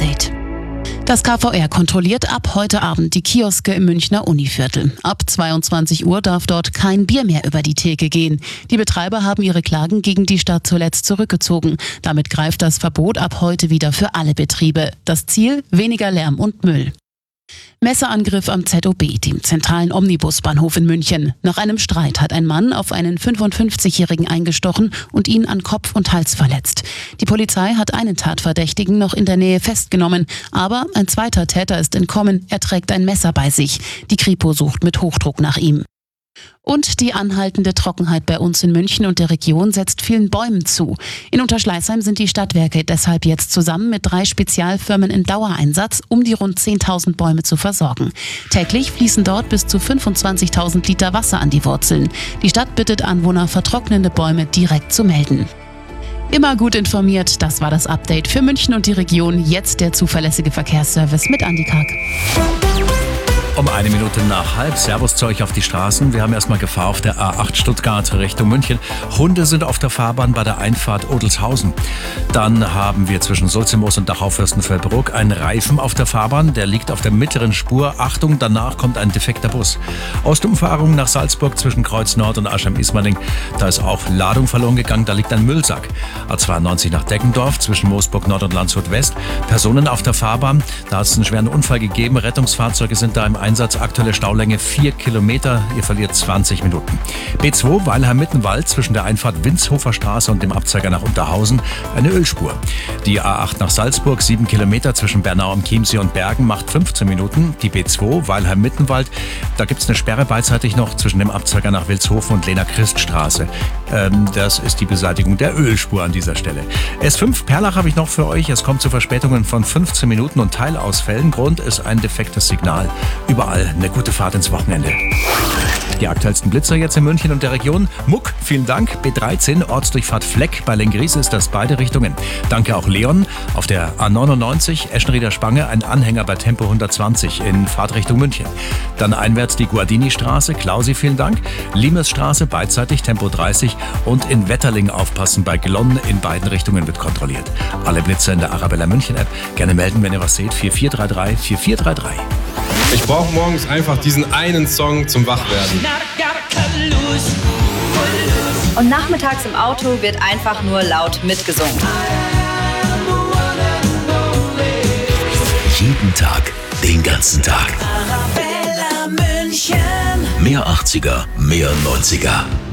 Update. Das KVR kontrolliert ab heute Abend die Kioske im Münchner Univiertel. Ab 22 Uhr darf dort kein Bier mehr über die Theke gehen. Die Betreiber haben ihre Klagen gegen die Stadt zuletzt zurückgezogen. Damit greift das Verbot ab heute wieder für alle Betriebe. Das Ziel: weniger Lärm und Müll. Messerangriff am ZOB, dem zentralen Omnibusbahnhof in München. Nach einem Streit hat ein Mann auf einen 55-Jährigen eingestochen und ihn an Kopf und Hals verletzt. Die Polizei hat einen Tatverdächtigen noch in der Nähe festgenommen, aber ein zweiter Täter ist entkommen. Er trägt ein Messer bei sich. Die Kripo sucht mit Hochdruck nach ihm. Und die anhaltende Trockenheit bei uns in München und der Region setzt vielen Bäumen zu. In Unterschleißheim sind die Stadtwerke deshalb jetzt zusammen mit 3 Spezialfirmen in Dauereinsatz, um die rund 10.000 Bäume zu versorgen. Täglich fließen dort bis zu 25.000 Liter Wasser an die Wurzeln. Die Stadt bittet Anwohner, vertrocknende Bäume direkt zu melden. Immer gut informiert, das war das Update für München und die Region. Jetzt der zuverlässige Verkehrsservice mit Andi Karg. Um 1 Minute nach 12:30 Servus zu euch auf die Straßen. Wir haben erstmal Gefahr auf der A8 Stuttgart Richtung München. Hunde sind auf der Fahrbahn bei der Einfahrt Odelshausen. Dann haben wir zwischen Sulzimoos und Dachau-Fürstenfeldbruck einen Reifen auf der Fahrbahn. Der liegt auf der mittleren Spur. Achtung, danach kommt ein defekter Bus. Ostumfahrung nach Salzburg zwischen Kreuz Nord und Aschheim-Ismaning. Da ist auch Ladung verloren gegangen. Da liegt ein Müllsack. A92 nach Deggendorf zwischen Moosburg Nord und Landshut West. Personen auf der Fahrbahn. Da hat es einen schweren Unfall gegeben. Rettungsfahrzeuge sind da im Einsatz, aktuelle Staulänge 4 Kilometer, ihr verliert 20 Minuten. B2 Weilheim-Mittenwald zwischen der Einfahrt Winshofer Straße und dem Abzeiger nach Unterhausen eine Ölspur. Die A8 nach Salzburg 7 Kilometer zwischen Bernau am Chiemsee und Bergen macht 15 Minuten. Die B2 Weilheim-Mittenwald, da gibt es eine Sperre beidseitig noch zwischen dem Abzeiger nach Wilshofen und Lena-Christ-Straße. Das ist die Beseitigung der Ölspur an dieser Stelle. S5 Perlach habe ich noch für euch. Es kommt zu Verspätungen von 15 Minuten und Teilausfällen. Grund ist ein defektes Signal. Überall eine gute Fahrt ins Wochenende. Die aktuellsten Blitzer jetzt in München und der Region. Muck, vielen Dank. B13, Ortsdurchfahrt Fleck. Bei Lenggries ist das beide Richtungen. Danke auch Leon. Auf der A99, Eschenrieder Spange, ein Anhänger bei Tempo 120 in Fahrtrichtung München. Dann einwärts die Guardini-Straße. Klausi, vielen Dank. Limesstraße, beidseitig Tempo 30. Und in Wetterling aufpassen. Bei Glonn in beiden Richtungen wird kontrolliert. Alle Blitzer in der Arabella München-App. Gerne melden, wenn ihr was seht. 4433 4433. Ich brauche morgens einfach diesen einen Song zum Wachwerden. Und nachmittags im Auto wird einfach nur laut mitgesungen. Jeden Tag, den ganzen Tag. Arabella München. Mehr 80er, mehr 90er.